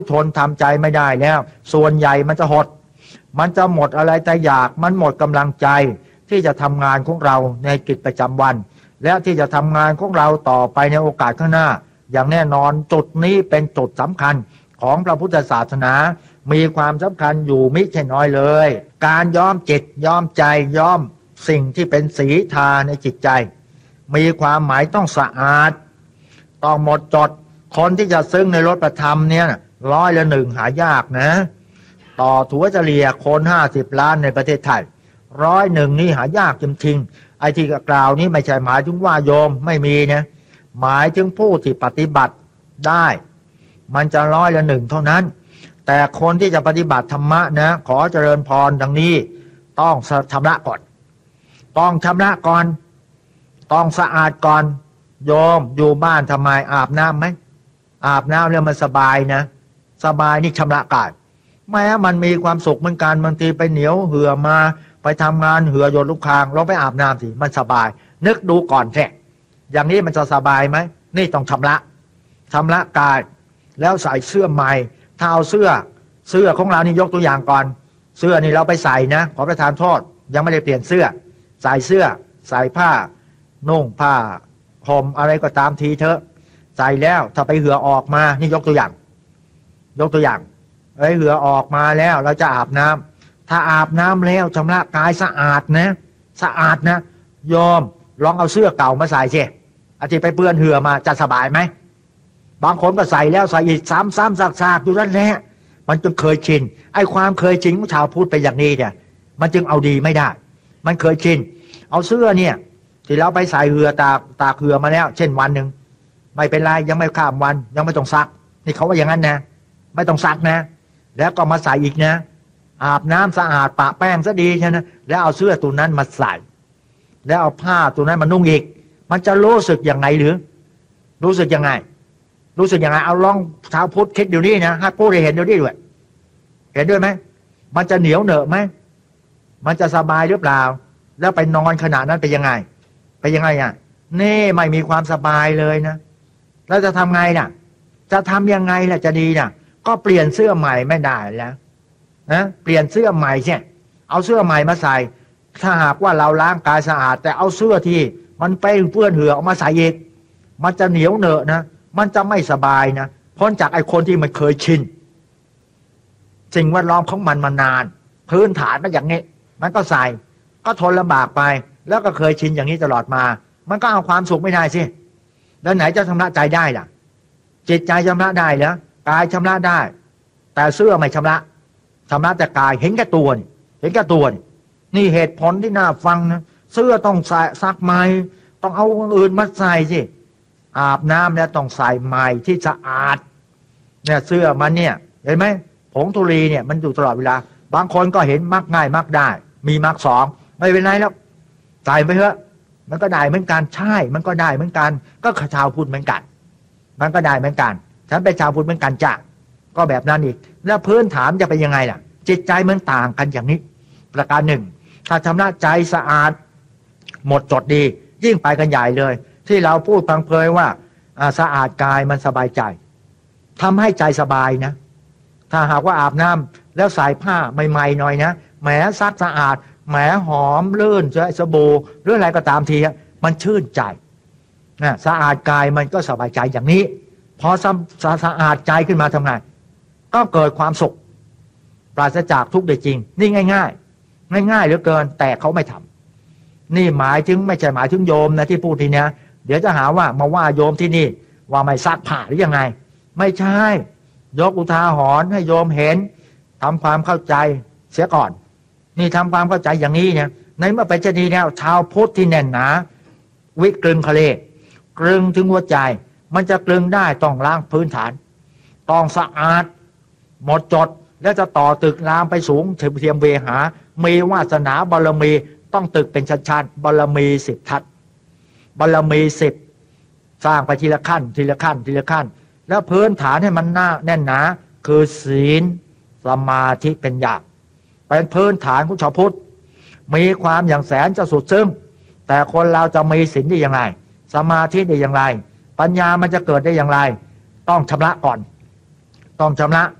ทนทำใจไม่ได้แล้วส่วนใหญ่มันจะหดมันจะหมดอะไรแต่อยากมันหมดกำลังใจที่จะทำงานของเราในกิจประจำวันและที่จะทำงานของเราต่อไปในโอกาสข้างหน้าอย่างแน่นอนจุดนี้เป็นจุดสำคัญของพระพุทธศาสนามีความสำคัญอยู่มิใช่น้อยเลยการย้อมจิตย้อมใจย้อมสิ่งที่เป็นสีทาในจิตใจมีความหมายต้องสะอาดต้องหมดจดคนที่จะซึ้งในรสธรรมเนี่ย100 หายากนะต่อถัวเฉลี่ยคน50 ล้านในประเทศไทย100นี่หายากจริงๆไอ้ที่กล่าวนี้ไม่ใช่หมายถึงว่าโยมไม่มีนะหมายถึงผู้ที่ปฏิบัติได้มันจะ100 เท่านั้นแต่คนที่จะปฏิบัติธรรมะนะขอเจริญพรดังนี้ต้องชำระก่อนต้องชำระก่อนต้องสะอาดก่อนโยมอยู่บ้านทำไมอาบน้ำไหมอาบน้ำแล้วมันสบายนะสบายนี่ชำระกายแม้มันมีความสุขเหมือนกันบางทีไปเหนียวเหือมาไปทำงานเหือหยดลูกคางเราไปอาบน้ำสิมันสบายนึกดูก่อนแท้อย่างนี้มันจะสบายไหมนี่ต้องชำระกายแล้วใส่เสื้อใหม่ถ้าเอาเสื้อของเรานี่ยกตัวอย่างก่อนเสื้อนี่เราไปใส่นะขอประทานโทษยังไม่ได้เปลี่ยนเสื้อใส่เสื้อใส่ผ้านุ่งผ้าห่มอะไรก็ตามทีเถอะใส่แล้วถ้าไปเหือออกมานี่ยกตัวอย่างเหือออกมาแล้วเราจะอาบน้ำถ้าอาบน้ำแล้วชำระกายสะอาดนะโยมลองเอาเสื้อเก่ามาใส่สิอาทิตย์ไปเปื้อนเหือมาจะสบายไหมบางคนก็ใส่แล้วใส่อีกซ้ำซากๆอยู่นั่นแหละมันจนเคยชินไอ้ความเคยชินของชาวพุทธไปอย่างนี้เนี่ยมันจึงเอาดีไม่ได้มันเคยชินเอาเสื้อเนี่ยที่เราไปใส่เหือตากเหือมาแล้วเช่นวันหนึ่งไม่เป็นไรยังไม่ข้ามวันยังไม่ต้องซักนี่เขาว่าอย่างนั้นนะไม่ต้องซักนะแล้วก็มาใส่อีกนะอาบน้ำสะอาดปะแป้งซะดีใช่ไหมแล้วเอาเสื้อตัวนั้นมาใส่แล้วเอาผ้าตัวนั้นมานุ่งอีกมันจะรู้สึกยังไงหรือรู้สึกยังไงเอาลองชาวพุทธคิดเดี๋ยวนี้นะให้พูดให้เห็นเดี๋ยวนี้ด้วยเห็นด้วยไหมมันจะเหนียวเหนอะไหมมันจะสบายหรือเปล่าแล้วไปนอนขณะนั้นไปยังไงอ่ะนี่ไม่มีความสบายเลยนะแล้วจะทำไงน่ะจะทำยังไงล่ะจะดีน่ะก็เปลี่ยนเสื้อใหม่ไม่ได้แล้วนะเปลี่ยนเสื้อใหม่ใช่เอาเสื้อใหม่มาใส่ถ้าหากว่าเราล้างกายสะอาดแต่เอาเสื้อที่มันเปื้อนเหือออกมาใส่อีกมันจะเหนียวเหนอะนะมันจะไม่สบายนะพ้นจากไอ้คนที่มันเคยชินสิ่งแวดล้อมของมันมานานพื้นฐานมันอย่างนี้มันก็ใส่ก็ทนลำบากไปแล้วก็เคยชินอย่างนี้ตลอดมามันก็เอาความสุขไม่ได้สิแล้วไหนจะชำระใจได้ล่ะจิตใจชำระได้เหรอกายชำระได้แต่เสื้อไม่ชำระแต่กายเห็นแก่ตัวนี่เหตุผลที่น่าฟังนะเสื้อต้องใส่ซักใหม่ต้องเอาอื่นมาใส่สิอาบน้ำแล้วต้องใส่ใหม่ที่สะอาดเนี่ยเสื้อมันเนี่ยเห็นไหมผงธุลีเนี่ยมันอยู่ตลอดเวลาบางคนก็เห็นมักง่ายมักได้มีมักสองไม่เป็นไรแล้วใส่ไปเถอะมันก็ได้เหมือนกันใช่มันก็ได้เหมือนกันก็ชาวพุทธเหมือนกันมันก็ได้เหมือนกันฉันเป็นชาวพุทธเหมือนกันจ้ะก็แบบนั้นอีกแล้วพื้นฐานจะเป็นยังไงล่ะจิตใจมันต่างกันอย่างนี้ประการหนึ่งถ้าชำระใจสะอาดหมดจดดียิ่งไปกันใหญ่เลยที่เราพูดพังเพยว่าสะอาดกายมันสบายใจทำให้ใจสบายนะถ้าหากว่าอาบน้ำแล้วใส่ผ้าใหม่ๆหน่อยนะแหมซักสะอาดแหมหอมลื่นใช้สบู่หรืออะไรก็ตามทีมันชื่นใจนะสะอาดกายมันก็สบายใจอย่างนี้พอสะอาดใจขึ้นมาทำไงก็เกิดความสุขปราศจากทุกข์ได้จริงนี่ง่ายเหลือเกินแต่เขาไม่ทำนี่หมายถึงไม่ใช่หมายถึงโยมนะที่พูดทีเนี้ยเดี๋ยวจะหาว่ามาว่าโยมที่นี่ว่าไม่ซักผ้าหรือยังไงไม่ใช่ยกอุทาหรณ์ให้โยมเห็นทำความเข้าใจเสียก่อนนี่ทำความเข้าใจอย่างนี้เนี่ยในเมื่อเป็นเช่นนี้แล้วชาวพุทธที่แน่นหนาวิกลึงทะเลกลึงถึงหัวใจมันจะกลึงได้ต้องล้างพื้นฐานต้องสะอาดหมดจดแล้วจะต่อตึกรามไปสูงเทียมเวหามีวาสนาบารมีต้องตึกเป็นชั้นๆบารมี10 ทัศบารมี10สร้างไปทีละขั้นแล้วพื้นฐานให้มันแน่นหนาคือศีลสมาธิเป็นญาณเป็นพื้นฐานของชาวพุทธมีความอย่างแสนจะสุดซึ้งแต่คนเราจะมีศีลได้อย่างไรสมาธิได้อย่างไรปัญญามันจะเกิดได้อย่างไรต้องชำระก่อนต้องชำระ